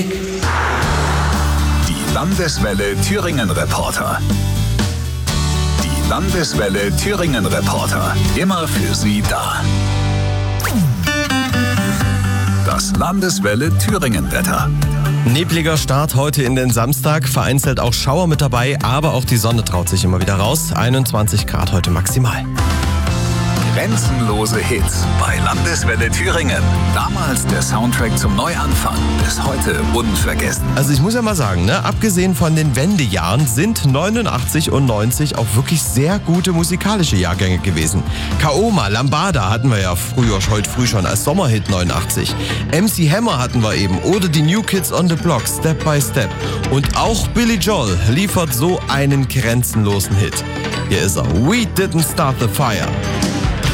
Die Landeswelle Thüringen Reporter. Die Landeswelle Thüringen Reporter. Immer für Sie da. Das Landeswelle Thüringen Wetter. Nebliger Start heute in den Samstag, vereinzelt auch Schauer mit dabei, aber auch die Sonne traut sich immer wieder raus. 21 Grad heute maximal. Grenzenlose Hits bei Landeswelle Thüringen. Damals der Soundtrack zum Neuanfang, bis heute unvergessen. Also ich muss ja mal sagen, abgesehen von den Wendejahren sind 89 und 90 auch wirklich sehr gute musikalische Jahrgänge gewesen. Kaoma, Lambada hatten wir ja heute früh schon als Sommerhit 89. MC Hammer hatten wir eben oder die New Kids on the Block, Step by Step. Und auch Billy Joel liefert so einen grenzenlosen Hit. Hier ist er, We Didn't Start the Fire.